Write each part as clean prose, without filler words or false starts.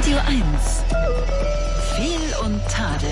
Radio 1. Fehl und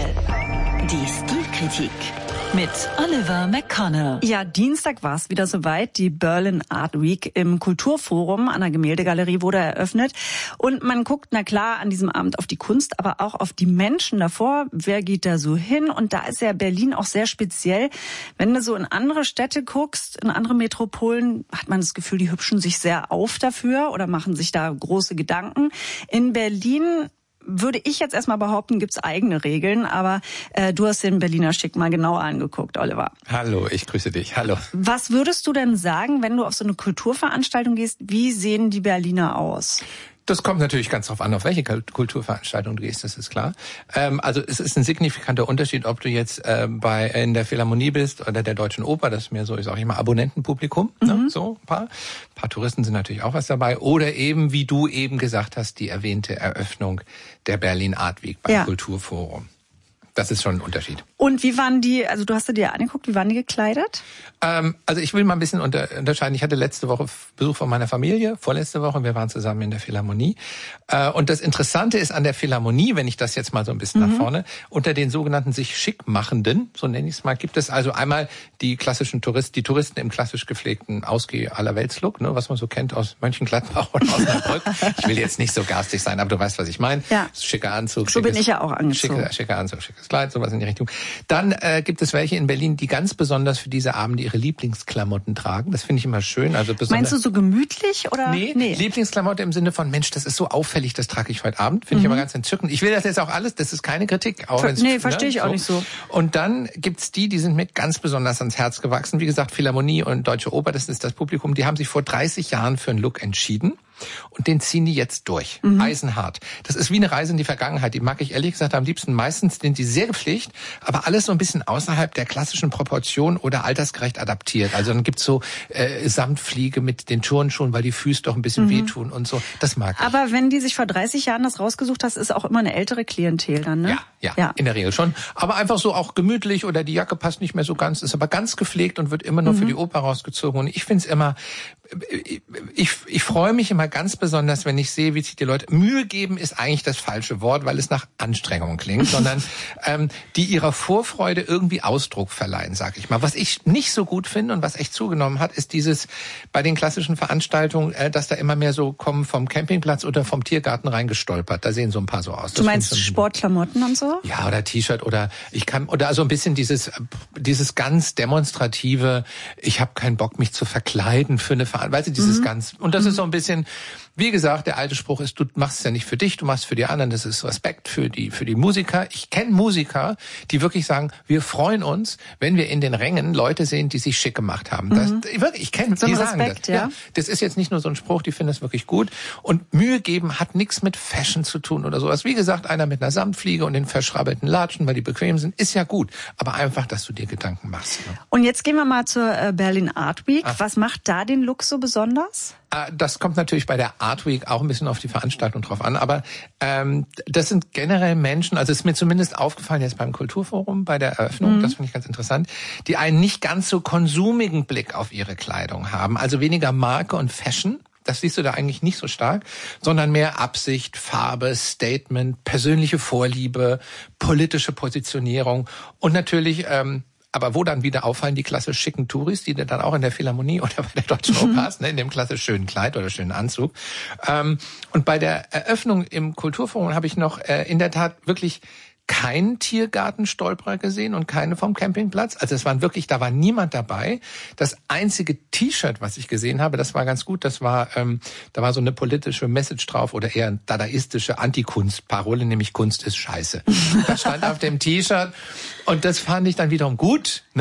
Tadel. Die Stilkritik mit Oliver McConnell. Ja, Dienstag war es wieder soweit. Die Berlin Art Week im Kulturforum an der Gemäldegalerie wurde eröffnet. Und man guckt, na klar, an diesem Abend auf die Kunst, aber auch auf die Menschen davor. Wer geht da so hin? Und da ist ja Berlin auch sehr speziell. Wenn du so in andere Städte guckst, in andere Metropolen, hat man das Gefühl, die hübschen sich sehr auf dafür oder machen sich da große Gedanken. In Berlin würde ich jetzt erstmal behaupten, gibt's eigene Regeln, aber du hast den Berliner Schick mal genauer angeguckt, Oliver. Hallo, ich grüße dich. Hallo. Was würdest du denn sagen, wenn du auf so eine Kulturveranstaltung gehst, wie sehen die Berliner aus? Das kommt natürlich ganz drauf an, auf welche Kulturveranstaltung du gehst, das ist klar. Also es ist ein signifikanter Unterschied, ob du jetzt in der Philharmonie bist oder der Deutschen Oper, das ist mehr so, ich sage immer, Abonnentenpublikum, ne? So ein paar Touristen sind natürlich auch was dabei. Oder eben, wie du eben gesagt hast, die erwähnte Eröffnung der Berlin Art Week beim Kulturforum. Das ist schon ein Unterschied. Und wie waren die, also du hast dir angeguckt, wie waren die gekleidet? Also ich will mal ein bisschen unterscheiden. Ich hatte letzte Woche Besuch von meiner Familie, vorletzte Woche, wir waren zusammen in der Philharmonie. Und das Interessante ist an der Philharmonie, wenn ich das jetzt mal so ein bisschen nach vorne, unter den sogenannten sich schick machenden, so nenne ich es mal, gibt es also einmal die klassischen die Touristen im klassisch gepflegten Ausgeh-Allerwelts-Look, ne, was man so kennt aus Mönchengladbach oder Osnabrück. Ich will jetzt nicht so garstig sein, aber du weißt, was ich meine. Ja. Schicker Anzug. So bin ich ja auch angezogen. Schicker Anzug, schickes Kleid, sowas in die Richtung. Dann gibt es welche in Berlin, die ganz besonders für diese Abende ihre Lieblingsklamotten tragen. Das finde ich immer schön. Also besonders. Meinst du so gemütlich oder? Nee, Lieblingsklamotte im Sinne von, Mensch, das ist so auffällig, das trage ich heute Abend. Finde ich immer ganz entzückend. Ich will das jetzt auch alles, das ist keine Kritik. Auch verstehe ich auch nicht so. Und dann gibt's die sind mir ganz besonders ans Herz gewachsen. Wie gesagt, Philharmonie und Deutsche Oper, das ist das Publikum, die haben sich vor 30 Jahren für einen Look entschieden. Und den ziehen die jetzt durch. Eisenhart. Das ist wie eine Reise in die Vergangenheit. Die mag ich ehrlich gesagt am liebsten. Meistens sind die sehr gepflegt, aber alles so ein bisschen außerhalb der klassischen Proportion oder altersgerecht adaptiert. Also dann gibt's so Samtfliege mit den Turnschuhen, weil die Füße doch ein bisschen wehtun und so. Das mag ich. Aber wenn die sich vor 30 Jahren das rausgesucht hast, ist auch immer eine ältere Klientel dann, ne? Ja, in der Regel schon. Aber einfach so auch gemütlich oder die Jacke passt nicht mehr so ganz, ist aber ganz gepflegt und wird immer nur für die Oper rausgezogen. Und ich find's immer, ich freue mich immer ganz besonders, wenn ich sehe, wie sich die Leute Mühe geben, ist eigentlich das falsche Wort, weil es nach Anstrengung klingt, sondern die ihrer Vorfreude irgendwie Ausdruck verleihen, sag ich mal. Was ich nicht so gut finde und was echt zugenommen hat, ist dieses bei den klassischen Veranstaltungen, dass da immer mehr so kommen vom Campingplatz oder vom Tiergarten reingestolpert. Da sehen so ein paar so aus. Du meinst Sportklamotten und so? Ja, oder T-Shirt oder so ein bisschen dieses ganz demonstrative, ich habe keinen Bock, mich zu verkleiden für eine Veranstaltung. Weißt du, dieses ganz, und das ist so ein bisschen, wie gesagt, der alte Spruch ist, du machst es ja nicht für dich, du machst es für die anderen, das ist Respekt für die Musiker. Ich kenne Musiker, die wirklich sagen, wir freuen uns, wenn wir in den Rängen Leute sehen, die sich schick gemacht haben. Ich kenne, die sagen Respekt, das. Ja, das ist jetzt nicht nur so ein Spruch, die finden das wirklich gut. Und Mühe geben hat nichts mit Fashion zu tun oder sowas. Wie gesagt, einer mit einer Samtfliege und den verschrabbelten Latschen, weil die bequem sind, ist ja gut. Aber einfach, dass du dir Gedanken machst. Ne? Und jetzt gehen wir mal zur Berlin Art Week. Was macht da den Look so besonders? Das kommt natürlich bei der Art Week auch ein bisschen auf die Veranstaltung drauf an, aber das sind generell Menschen, also ist mir zumindest aufgefallen jetzt beim Kulturforum, bei der Eröffnung, das finde ich ganz interessant, die einen nicht ganz so konsumigen Blick auf ihre Kleidung haben, also weniger Marke und Fashion. Das siehst du da eigentlich nicht so stark, sondern mehr Absicht, Farbe, Statement, persönliche Vorliebe, politische Positionierung und natürlich aber wo dann wieder auffallen die klassisch schicken Touris, die du dann auch in der Philharmonie oder bei der Deutschen Oper hast, ne, in dem klassisch schönen Kleid oder schönen Anzug. Und bei der Eröffnung im Kulturforum habe ich noch in der Tat wirklich keinen Tiergartenstolperer gesehen und keine vom Campingplatz. Also es waren wirklich, da war niemand dabei. Das einzige T-Shirt, was ich gesehen habe, das war ganz gut. Das war, da war so eine politische Message drauf oder eher eine dadaistische Antikunstparole, nämlich Kunst ist Scheiße. Das stand auf dem T-Shirt und das fand ich dann wiederum gut.